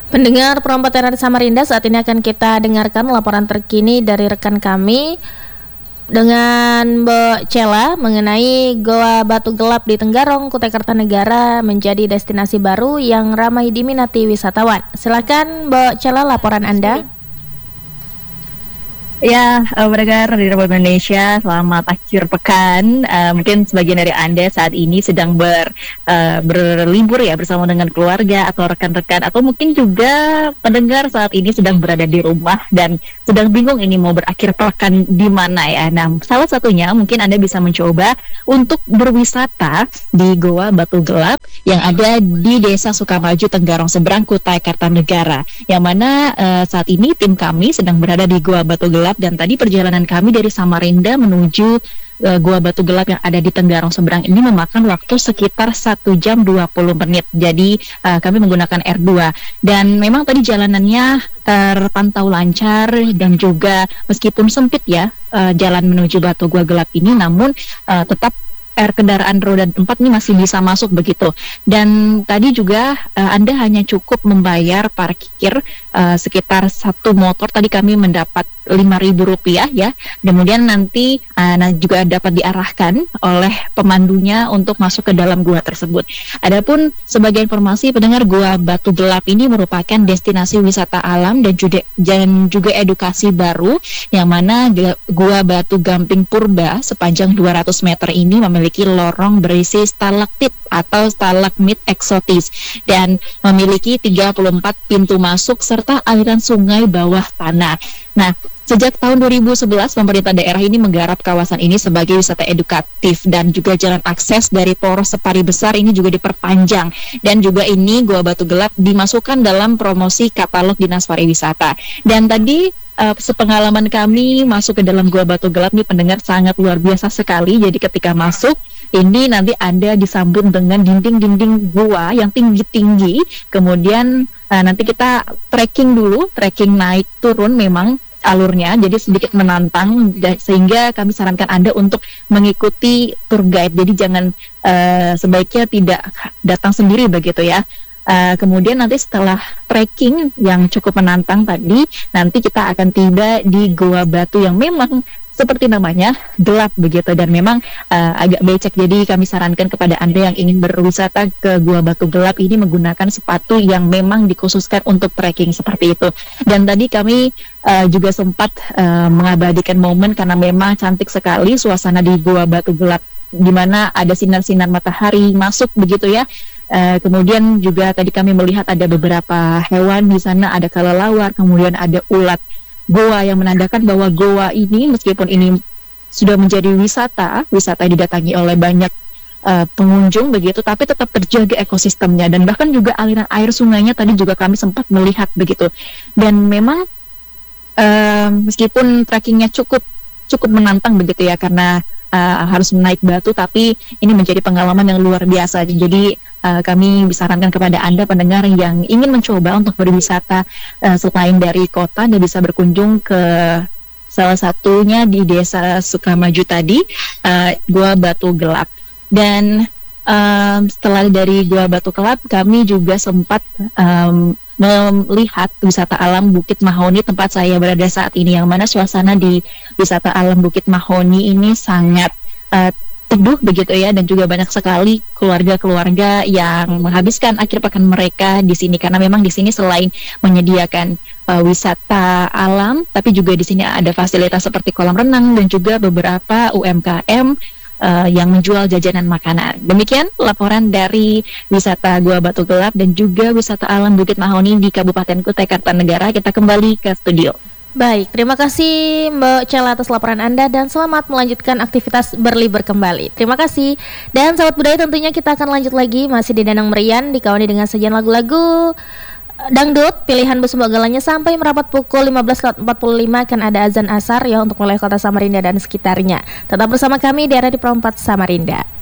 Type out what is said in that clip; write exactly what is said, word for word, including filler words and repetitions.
Pendengar Perompak T R Samarinda, saat ini akan kita dengarkan laporan terkini dari rekan kami dengan Mbak Cela mengenai Goa Batu Gelap di Tenggarong, Kutai Kartanegara menjadi destinasi baru yang ramai diminati wisatawan. Silakan Mbak Cela, laporan Anda. Ya, uh, pendengar di Republik Indonesia, selamat akhir pekan. Uh, mungkin sebagian dari Anda saat ini sedang ber, uh, berlibur ya bersama dengan keluarga atau rekan-rekan, atau mungkin juga pendengar saat ini sedang berada di rumah dan sedang bingung ini mau berakhir pekan di mana ya. Nah, salah satunya mungkin Anda bisa mencoba untuk berwisata di Goa Batu Gelap yang ada di Desa Sukamaju, Tenggarong Seberang, Kutai Kartanegara. Yang mana uh, saat ini tim kami sedang berada di Goa Batu Gelap, dan tadi perjalanan kami dari Samarinda menuju uh, Goa Batu Gelap yang ada di Tenggarong Seberang ini memakan waktu sekitar satu jam dua puluh menit. Jadi uh, kami menggunakan R dua dan memang tadi jalanannya terpantau lancar dan juga meskipun sempit ya uh, jalan menuju Batu Goa Gelap ini, namun uh, tetap R kendaraan roda empat ini masih bisa masuk begitu. Dan tadi juga uh, Anda hanya cukup membayar parkir uh, sekitar satu motor. Tadi kami mendapat lima ribu rupiah ya. Kemudian nanti uh, nah juga dapat diarahkan oleh pemandunya untuk masuk ke dalam gua tersebut. Adapun sebagai informasi pendengar, Goa Batu Gelap ini merupakan destinasi wisata alam dan juga dan juga edukasi baru, yang mana Gua Batu Gamping Purba sepanjang dua ratus meter ini memiliki lorong berisi stalaktit atau stalagmit eksotis dan memiliki tiga puluh empat pintu masuk serta aliran sungai bawah tanah. Nah, sejak tahun dua ribu sebelas, pemerintah daerah ini menggarap kawasan ini sebagai wisata edukatif dan juga jalan akses dari Poros Separi Besar ini juga diperpanjang. Dan juga ini Goa Batu Gelap dimasukkan dalam promosi katalog Dinas Pariwisata. Dan tadi uh, sepengalaman kami masuk ke dalam Goa Batu Gelap nih pendengar sangat luar biasa sekali. Jadi ketika masuk ini nanti Anda disambut dengan dinding-dinding gua yang tinggi-tinggi. Kemudian uh, nanti kita trekking dulu, trekking naik turun memang alurnya jadi sedikit menantang, sehingga kami sarankan Anda untuk mengikuti tour guide. Jadi jangan uh, sebaiknya tidak datang sendiri begitu ya. Uh, kemudian nanti setelah trekking yang cukup menantang tadi, nanti kita akan tiba di Goa Batu yang memang seperti namanya gelap begitu dan memang uh, agak becek. Jadi kami sarankan kepada Anda yang ingin berwisata ke Goa Batu Gelap ini menggunakan sepatu yang memang dikhususkan untuk trekking seperti itu. Dan tadi kami uh, juga sempat uh, mengabadikan momen karena memang cantik sekali suasana di Goa Batu Gelap, di mana ada sinar-sinar matahari masuk begitu ya. Uh, kemudian juga tadi kami melihat ada beberapa hewan di sana, ada kelelawar, kemudian ada ulat goa yang menandakan bahwa goa ini meskipun ini sudah menjadi wisata, wisata didatangi oleh banyak uh, pengunjung begitu, tapi tetap terjaga ekosistemnya dan bahkan juga aliran air sungainya tadi juga kami sempat melihat begitu. Dan memang uh, meskipun trekkingnya cukup cukup menantang begitu ya karena uh, harus menaik batu, tapi ini menjadi pengalaman yang luar biasa. Jadi Uh, kami disarankan kepada Anda pendengar yang ingin mencoba untuk berwisata uh, selain dari kota, Anda bisa berkunjung ke salah satunya di Desa Sukamaju tadi, uh, Goa Batu Gelap. Dan um, setelah dari Goa Batu Gelap, kami juga sempat um, melihat wisata alam Bukit Mahoni, tempat saya berada saat ini, yang mana suasana di wisata alam Bukit Mahoni ini sangat uh, teduh begitu ya, dan juga banyak sekali keluarga-keluarga yang menghabiskan akhir pekan mereka di sini karena memang di sini selain menyediakan uh, wisata alam, tapi juga di sini ada fasilitas seperti kolam renang dan juga beberapa U M K M uh, yang menjual jajanan makanan. Demikian laporan dari wisata Goa Batu Gelap dan juga wisata alam Bukit Mahoni di Kabupaten Kutai Kartanegara. Kita kembali ke studio. Baik, terima kasih Mbak Cela atas laporan Anda dan selamat melanjutkan aktivitas berlibur kembali. Terima kasih. Dan sahabat budaya, tentunya kita akan lanjut lagi masih di Danang Merian, dikawani dengan sajian lagu-lagu dangdut pilihan Busum Galanya sampai merapat pukul lima belas empat puluh lima akan ada azan asar ya untuk wilayah kota Samarinda dan sekitarnya. Tetap bersama kami di R R I Perompak Samarinda.